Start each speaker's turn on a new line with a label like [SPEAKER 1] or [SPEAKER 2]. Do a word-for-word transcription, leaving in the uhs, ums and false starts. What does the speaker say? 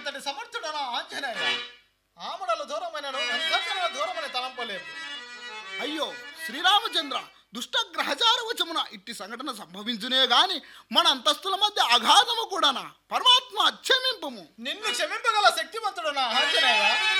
[SPEAKER 1] అంతటి సమర్థుడన ఆంజనేయ ఆమడల దూరమైన దూరమని తలంపలేదు.
[SPEAKER 2] అయ్యో శ్రీరామచంద్ర, దుష్ట గ్రహచారవచమున ఇట్టి సంఘటన సంభవించునే గాని మన అంతస్తుల మధ్య అగాధము కూడానా? పరమాత్మ క్షమింపము.
[SPEAKER 1] నిన్ను క్షమింపగల శక్తివంతుడు నా ఆంజనేయ.